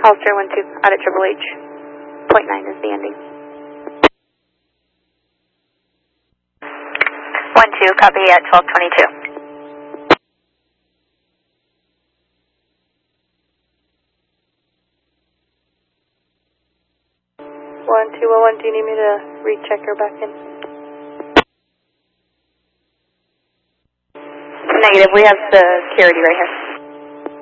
Hollister 1-2, out at Triple H. .9 is the ending. 1-2, copy at 1222. 1-2-1-1, do you need me to recheck her back in? Negative, we have the security right here.